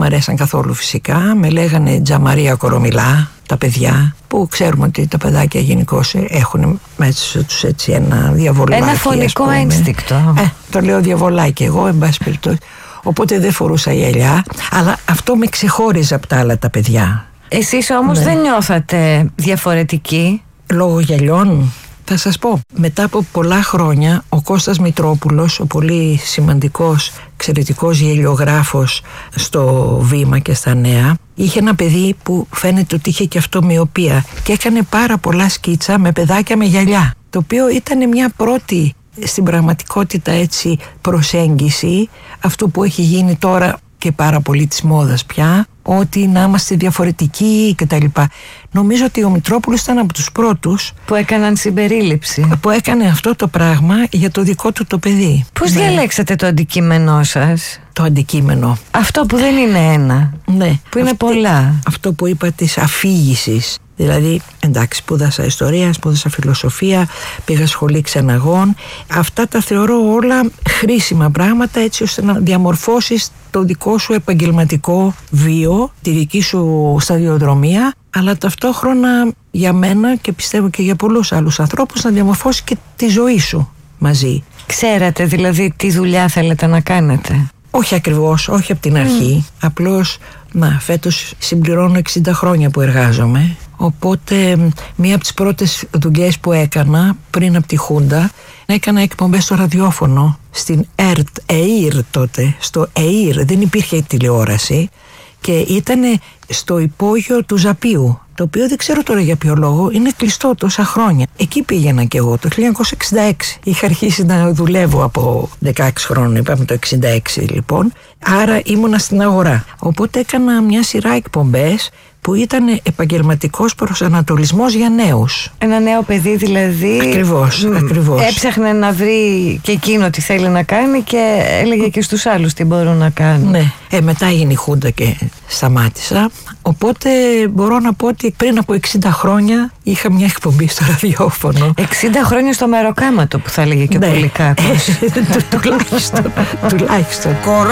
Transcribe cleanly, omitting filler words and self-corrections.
αρέσαν καθόλου φυσικά. Με λέγανε Τζαμαρία Κορομιλά, τα παιδιά, που ξέρουμε ότι τα παιδάκια γενικώς έχουν μέσα τους έτσι ένα διαβολάκι. Ένα φωνικό ένστικτο. Το λέω διαβολάκι εγώ, εν πάση περιπτώσει. Οπότε δεν φορούσα γυαλιά, αλλά αυτό με ξεχώριζε από τα άλλα τα παιδιά. Εσείς όμως δεν νιώθατε διαφορετικοί? Λόγω γυαλιών? Θα σας πω, μετά από πολλά χρόνια ο Κώστας Μητρόπουλος, ο πολύ σημαντικός, εξαιρετικός γελιογράφος στο Βήμα και στα Νέα, είχε ένα παιδί που φαίνεται ότι είχε και αυτό μοιοπία και έκανε πάρα πολλά σκίτσα με παιδάκια με γυαλιά, το οποίο ήταν μια πρώτη στην πραγματικότητα έτσι προσέγγιση, αυτό που έχει γίνει τώρα και πάρα πολύ της μόδας πια, ότι να είμαστε διαφορετικοί κτλ. Νομίζω ότι ο Μητρόπουλος ήταν από τους πρώτους που έκαναν συμπερίληψη, που έκανε αυτό το πράγμα για το δικό του το παιδί. Πώς διαλέξατε το αντικείμενό σας? Το αντικείμενο, αυτό που δεν είναι ένα, που είναι πολλά. Αυτό που είπα της αφήγησης. Δηλαδή, εντάξει, σπούδασα ιστορία, σπούδασα φιλοσοφία, πήγα σχολή ξεναγών. Αυτά τα θεωρώ όλα χρήσιμα πράγματα, έτσι ώστε να διαμορφώσεις το δικό σου επαγγελματικό βίο, τη δική σου σταδιοδρομία, αλλά ταυτόχρονα για μένα και πιστεύω και για πολλούς άλλους ανθρώπους να διαμορφώσει και τη ζωή σου μαζί. Ξέρατε δηλαδή τι δουλειά θέλετε να κάνετε? Όχι ακριβώς, όχι από την αρχή. Απλώς, φέτος συμπληρώνω 60 χρόνια που εργάζομαι. Οπότε μία από τις πρώτες δουλειές που έκανα πριν από τη Χούντα, έκανα εκπομπές στο ραδιόφωνο, στην ΕΙΡ τότε, στο ΕΙΡ, δεν υπήρχε τηλεόραση και ήταν στο υπόγειο του Ζαπίου, το οποίο δεν ξέρω τώρα για ποιο λόγο, είναι κλειστό τόσα χρόνια. Εκεί πήγαινα κι εγώ το 1966. Είχα αρχίσει να δουλεύω από 16 χρόνια, είπαμε το 66 λοιπόν, άρα ήμουνα στην αγορά. Οπότε έκανα μια σειρά εκπομπές που ήταν επαγγελματικός προσανατολισμός για νέους. Ένα νέο παιδί δηλαδή. Ακριβώς. Έψαχνε να βρει και εκείνο τι θέλει να κάνει και έλεγε και στους άλλους τι μπορούν να κάνουν. Ναι. Μετά έγινε η Χούντα και σταμάτησα. Οπότε μπορώ να πω ότι πριν από 60 χρόνια είχα μια εκπομπή στο ραδιόφωνο. 60 χρόνια στο μεροκάματο που θα έλεγε και ο Πολυκάκος. Τουλάχιστον.